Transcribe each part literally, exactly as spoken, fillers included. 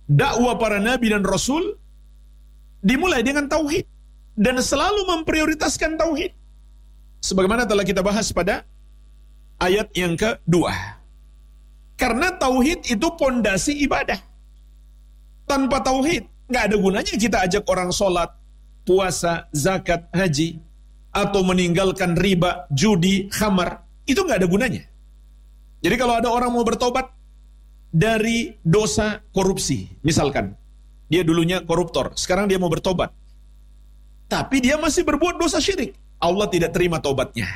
dakwah para nabi dan rasul dimulai dengan tauhid dan selalu memprioritaskan tauhid. Sebagaimana telah kita bahas pada ayat yang kedua. Karena tauhid itu pondasi ibadah. Tanpa tauhid, nggak ada gunanya kita ajak orang sholat, puasa, zakat, haji, atau meninggalkan riba, judi, khamar. Itu nggak ada gunanya. Jadi kalau ada orang mau bertobat dari dosa korupsi, misalkan, dia dulunya koruptor, sekarang dia mau bertobat, tapi dia masih berbuat dosa syirik, Allah tidak terima tobatnya.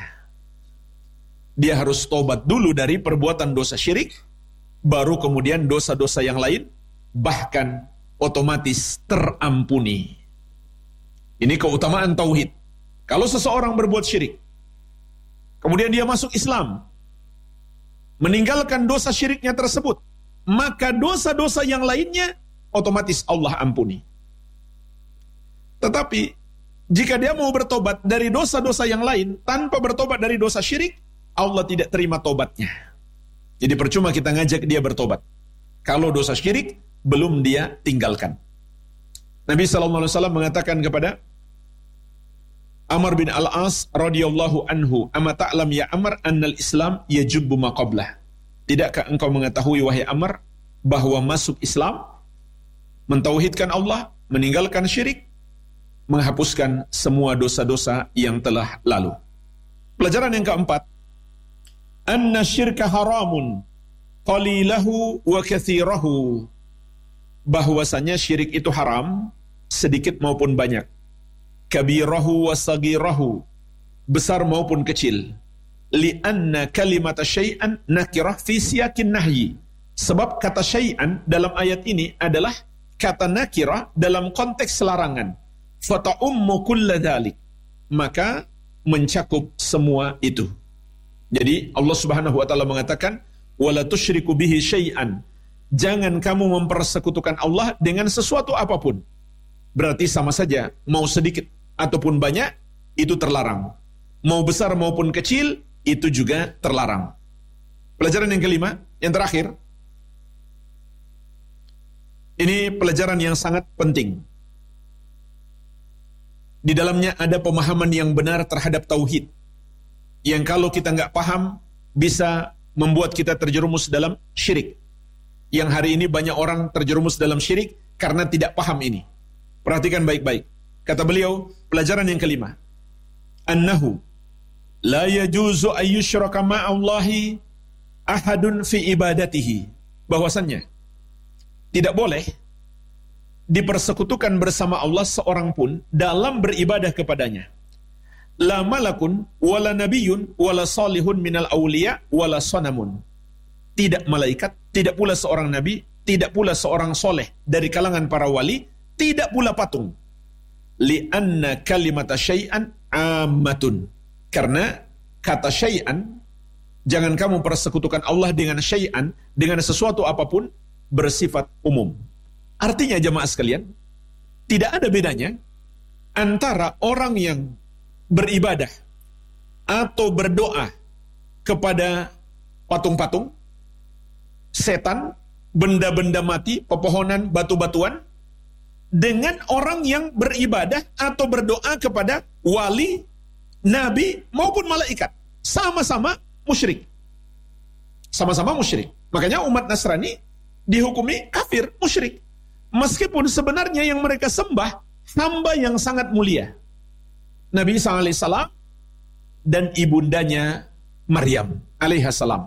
Dia harus tobat dulu dari perbuatan dosa syirik, baru kemudian dosa-dosa yang lain, bahkan otomatis terampuni. Ini keutamaan tauhid. Kalau seseorang berbuat syirik, kemudian dia masuk Islam, meninggalkan dosa syiriknya tersebut, maka dosa-dosa yang lainnya otomatis Allah ampuni. Tetapi jika dia mau bertobat dari dosa-dosa yang lain tanpa bertobat dari dosa syirik, Allah tidak terima tobatnya. Jadi percuma kita ngajak dia bertobat kalau dosa syirik belum dia tinggalkan. Nabi sallallahu alaihi wasallam mengatakan kepada Amr bin Al-As radhiyallahu anhu, "Ama ta'lam ya Amr annal Islam yajubbu ma qablah." Tidakkah engkau mengetahui wahai Amr bahwa masuk Islam, mentauhidkan Allah, meninggalkan syirik, menghapuskan semua dosa-dosa yang telah lalu. Pelajaran yang keempat, anna syirka haramun qalilahu wa katsirahu. Bahwasanya syirik itu haram, sedikit maupun banyak. Kabirahu wa sagirahu, besar maupun kecil. Lianna kalimata syai'an nakirah fi siyakin nahyi. Sebab kata syai'an dalam ayat ini adalah kata nakirah dalam konteks larangan. Fata'ummu kulla dhalik, maka mencakup semua itu. Jadi Allah Subhanahu wa taala mengatakan wala tusyriku bihi syai'an. Jangan kamu mempersekutukan Allah dengan sesuatu apapun. Berarti sama saja, mau sedikit ataupun banyak, itu terlarang. Mau besar maupun kecil, itu juga terlarang. Pelajaran yang kelima, yang terakhir. Ini pelajaran yang sangat penting. Di dalamnya ada pemahaman yang benar terhadap tauhid. Yang kalau kita nggak paham, bisa membuat kita terjerumus dalam syirik. Yang hari ini banyak orang terjerumus dalam syirik karena tidak paham ini. Perhatikan baik-baik. Kata beliau, pelajaran yang kelima. Annahu la yajuzu ayyushraka ma'allahi ahadun fi ibadatihi. Bahwasannya tidak boleh dipersekutukan bersama Allah seorang pun dalam beribadah kepadanya. La malakun wala nabiyyun wala salihun minal awliya wala sanamun. Tidak malaikat, tidak pula seorang nabi, tidak pula seorang soleh dari kalangan para wali, tidak pula patung. Lianna kalimata syai'an ammatun. Karena kata syai'an, jangan kamu persekutukan Allah dengan syai'an, dengan sesuatu apapun, bersifat umum. Artinya jemaah sekalian, tidak ada bedanya antara orang yang beribadah atau berdoa kepada patung-patung, setan, benda-benda mati, pepohonan, batu-batuan, dengan orang yang beribadah atau berdoa kepada wali, nabi, maupun malaikat. Sama-sama musyrik. Sama-sama musyrik. Makanya umat Nasrani dihukumi kafir, musyrik. Meskipun sebenarnya yang mereka sembah hamba yang sangat mulia, Nabi Isa alaihissalam dan ibundanya Maryam alaihissalam.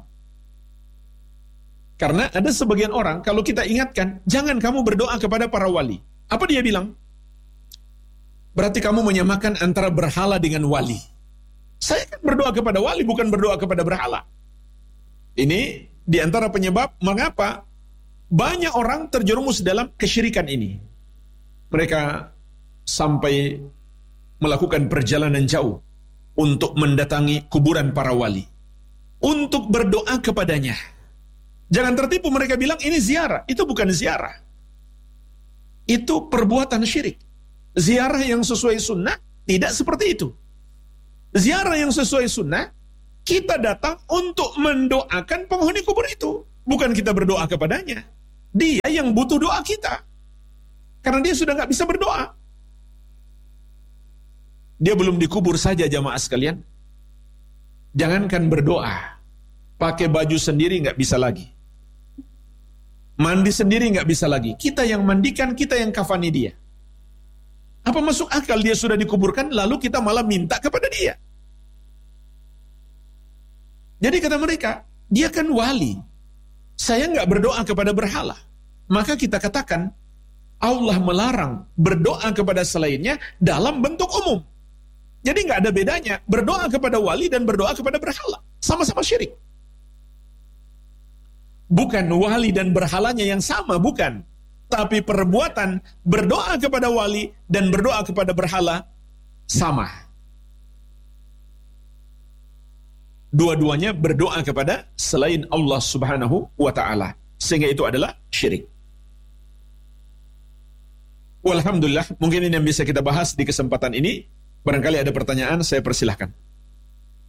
Karena ada sebagian orang, kalau kita ingatkan, jangan kamu berdoa kepada para wali. Apa dia bilang? Berarti kamu menyamakan antara berhala dengan wali. Saya kan berdoa kepada wali, bukan berdoa kepada berhala. Ini diantara penyebab mengapa banyak orang terjerumus dalam kesyirikan ini. Mereka sampai melakukan perjalanan jauh untuk mendatangi kuburan para wali, untuk berdoa kepadanya. Jangan tertipu, mereka bilang ini ziarah. Itu bukan ziarah. Itu perbuatan syirik. Ziarah yang sesuai sunnah tidak seperti itu. Ziarah yang sesuai sunnah, kita datang untuk mendoakan penghuni kubur itu. Bukan kita berdoa kepadanya. Dia yang butuh doa kita. Karena dia sudah nggak bisa berdoa. Dia belum dikubur saja jamaah sekalian. Jangankan berdoa, pakai baju sendiri nggak bisa lagi. Mandi sendiri nggak bisa lagi. Kita yang mandikan, kita yang kafani dia. Apa masuk akal dia sudah dikuburkan, lalu kita malah minta kepada dia? Jadi kata mereka, dia kan wali. Saya nggak berdoa kepada berhala. Maka kita katakan, Allah melarang berdoa kepada selainnya dalam bentuk umum. Jadi nggak ada bedanya berdoa kepada wali dan berdoa kepada berhala. Sama-sama syirik. Bukan wali dan berhalanya yang sama, bukan. Tapi perbuatan berdoa kepada wali dan berdoa kepada berhala sama. Dua-duanya berdoa kepada selain Allah Subhanahu wa ta'ala. Sehingga itu adalah syirik. Walhamdulillah, mungkin ini yang bisa kita bahas di kesempatan ini. Barangkali ada pertanyaan, saya persilahkan.